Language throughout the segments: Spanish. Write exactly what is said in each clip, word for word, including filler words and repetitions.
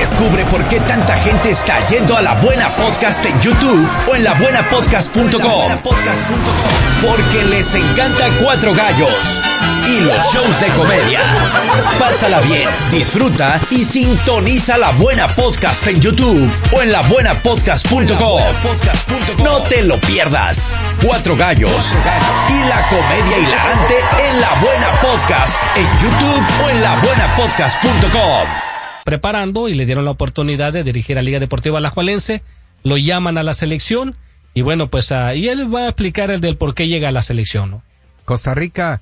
Descubre por qué tanta gente está yendo a La Buena Podcast en YouTube o en la buena podcast punto com. Porque les encanta Cuatro Gallos y los shows de comedia. Pásala bien, disfruta y sintoniza La Buena Podcast en YouTube o en la buena podcast punto com. No te lo pierdas. Cuatro Gallos y la comedia hilarante en La Buena Podcast en YouTube o en la buena podcast punto com. Preparando y le dieron la oportunidad de dirigir a Liga Deportiva Alajuelense, lo llaman a la selección y bueno, pues ahí él va a explicar el del por qué llega a la selección, ¿no? Costa Rica,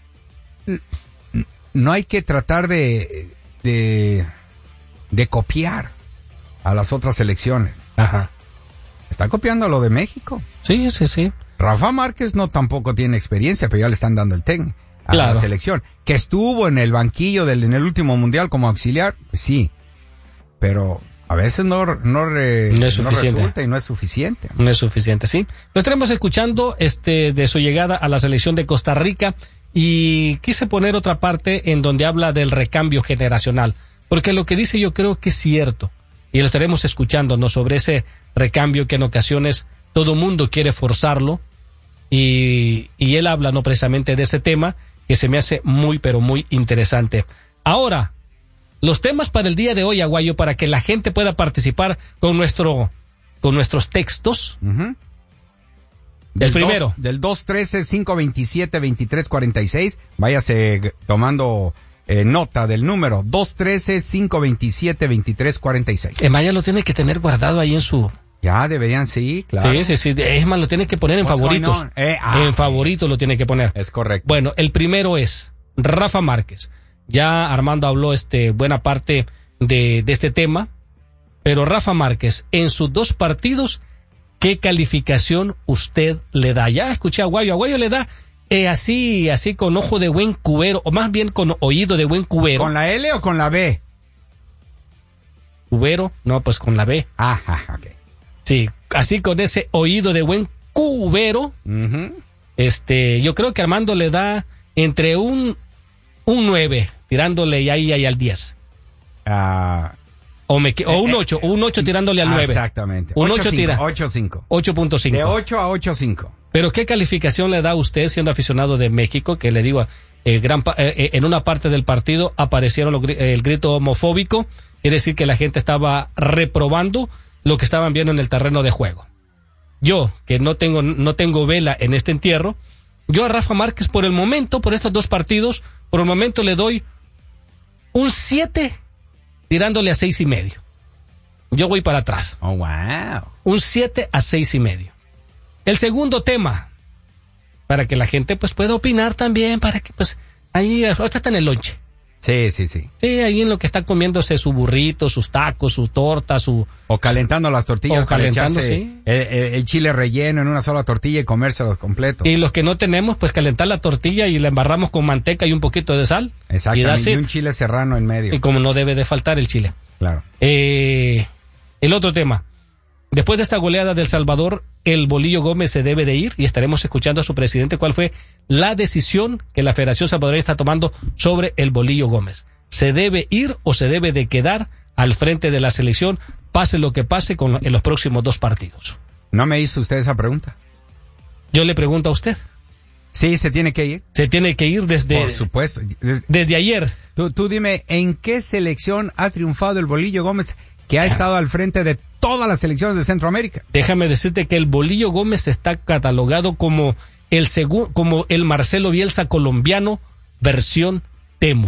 no hay que tratar de, de, de copiar a las otras selecciones. Ajá. Está copiando lo de México. Sí, sí, sí. Rafa Márquez no tampoco tiene experiencia, pero ya le están dando el técnico a claro. la selección. Que estuvo en el banquillo del, en el último mundial como auxiliar, pues sí. Pero a veces no, no, re, no es suficiente. No resulta y no es suficiente. No es suficiente, sí. Lo estaremos escuchando este, de su llegada a la selección de Costa Rica y quise poner otra parte en donde habla del recambio generacional. Porque lo que dice yo creo que es cierto. Y lo estaremos escuchando, ¿no? Sobre ese recambio que en ocasiones todo mundo quiere forzarlo. Y, y él habla, ¿no? Precisamente de ese tema que se me hace muy, pero muy interesante. Ahora, los temas para el día de hoy, Aguayo, para que la gente pueda participar con nuestro, con nuestros textos. Uh-huh. El primero. dos, del dos trece, cinco veintisiete, veintitrés cuarenta y seis. Váyase tomando eh, nota del número dos trece, cinco veintisiete, veintitrés cuarenta y seis. Emaya lo tiene que tener guardado ahí en su... Ya, deberían, sí, claro. Sí, sí, sí. Es más, lo tiene que poner en What's favoritos. Eh, ah, en favoritos lo tiene que poner. Es correcto. Bueno, el primero es Rafa Márquez. Ya Armando habló este buena parte de, de este tema, pero Rafa Márquez, en sus dos partidos, ¿qué calificación usted le da? Ya escuché a Aguayo. Aguayo le da eh, así, así con ojo de buen cubero, o más bien con oído de buen cubero. ¿Con la L o con la B? Cubero, no, pues con la B. Ajá, ok. Sí, así con ese oído de buen cubero, uh-huh. este, yo creo que Armando le da entre un, un nueve, tirándole ahí, ahí al diez. Uh, o, me, o un ocho, o un ocho tirándole al nueve. Exactamente. Un ocho tira. ocho cinco. ocho punto cinco. De ocho a ocho cinco. Pero ¿qué calificación le da usted siendo aficionado de México? Que le digo, eh, gran, eh, en una parte del partido aparecieron los, el grito homofóbico, quiere decir que la gente estaba reprobando lo que estaban viendo en el terreno de juego. Yo, que no tengo, no tengo vela en este entierro, yo a Rafa Márquez por el momento, por estos dos partidos, por el momento le doy un siete tirándole a seis y medio. Yo voy para atrás. Oh, wow. Un siete a seis y medio. El segundo tema, para que la gente pues pueda opinar también, para que pues ahí, ahorita está en el lonche. Sí, sí, sí. Sí, ahí en lo que está comiéndose su burrito, sus tacos, su torta, su... O calentando las tortillas. O calentando, sí. El, el, el chile relleno en una sola tortilla y comérselos completos. Y los que no tenemos, pues calentar la tortilla y la embarramos con manteca y un poquito de sal. Exactamente, y, y un chile serrano en medio. Y como no debe de faltar el chile. Claro. Eh, el otro tema. Después de esta goleada del Salvador, el Bolillo Gómez se debe de ir y estaremos escuchando a su presidente cuál fue la decisión que la Federación Salvadoreña está tomando sobre el Bolillo Gómez. ¿Se debe ir o se debe de quedar al frente de la selección, pase lo que pase con, en los próximos dos partidos? ¿No me hizo usted esa pregunta? Yo le pregunto a usted. Sí, se tiene que ir. Se tiene que ir desde... Por supuesto. Desde, desde ayer. Tú, tú dime, ¿en qué selección ha triunfado el Bolillo Gómez que ha estado al frente de todas las selecciones de Centroamérica? Déjame decirte que el Bolillo Gómez está catalogado como el segu- como el Marcelo Bielsa colombiano versión Temu.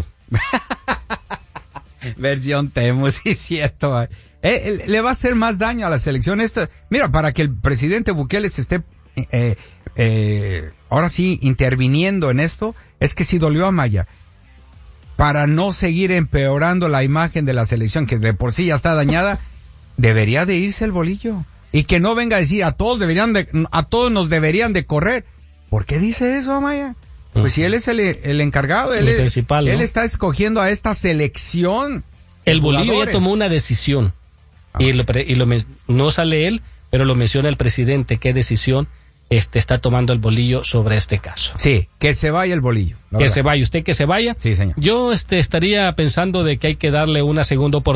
Versión Temu, sí es cierto. Eh, eh, le va a hacer más daño a la selección. Esto, mira, para que el presidente Bukele se esté eh, eh, ahora sí interviniendo en esto, es que sí dolió a Maya. Para no seguir empeorando la imagen de la selección, que de por sí ya está dañada, debería de irse el Bolillo. Y que no venga a decir a todos deberían de, a todos nos deberían de correr. ¿Por qué dice eso, Amaya? Pues si él es el, el encargado, él, el es, principal, ¿no? Él está escogiendo a esta selección. El Bolillo ya tomó una decisión. Ah, y, lo, y lo, no sale él, pero lo menciona el presidente. ¿Qué decisión este está tomando el Bolillo sobre este caso? Sí, que se vaya el Bolillo. Que verdad. se vaya, usted que se vaya. Sí, señor. Yo este estaría pensando de que hay que darle una segunda oportunidad.